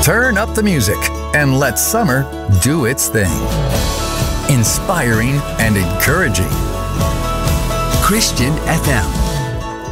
Turn up the music and let summer do its thing. Inspiring and encouraging. Christian FM.